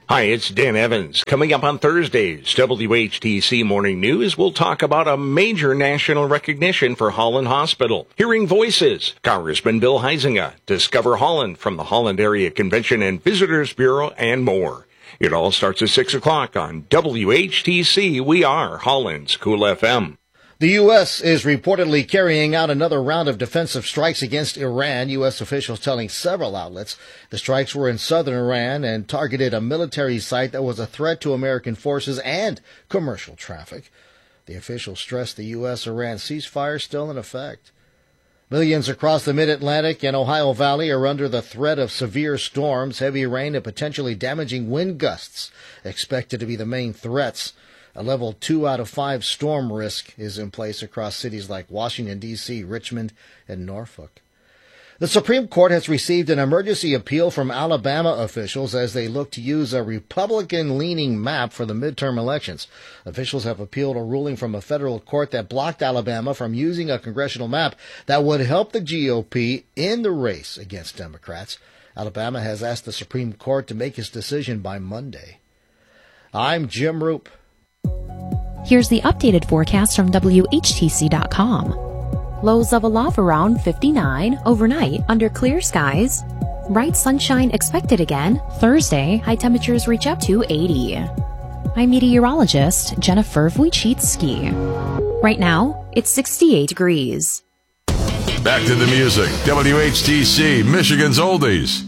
Hi, it's Dan Evans. Coming up on Thursday's WHTC Morning News, we'll talk about a major national recognition for Holland Hospital. Hearing Voices, Congressman Bill Huizenga, Discover Holland from the Holland Area Convention and Visitors Bureau, and more. It all starts at 6 o'clock on WHTC. We are Holland's Cool FM. The U.S. is reportedly carrying out another round of defensive strikes against Iran, U.S. officials telling several outlets. The strikes were in southern Iran and targeted a military site that was a threat to American forces and commercial traffic. The officials stressed the U.S.-Iran ceasefire still in effect. Millions across the Mid-Atlantic and Ohio Valley are under the threat of severe storms, heavy rain, and potentially damaging wind gusts expected to be the main threats. A level 2 out of 5 storm risk is in place across cities like Washington, D.C., Richmond, and Norfolk. The Supreme Court has received an emergency appeal from Alabama officials as they look to use a Republican-leaning map for the midterm elections. Officials have appealed a ruling from a federal court that blocked Alabama from using a congressional map that would help the GOP in the race against Democrats. Alabama has asked the Supreme Court to make its decision by Monday. I'm Jim Roop. Here's the updated forecast from WHTC.com. Lows of a low around 59 overnight under clear skies. Bright sunshine expected again. Thursday, high temperatures reach up to 80. I'm meteorologist Jennifer Wojcicki. Right now, it's 68 degrees. Back to the music. WHTC, Michigan's Oldies.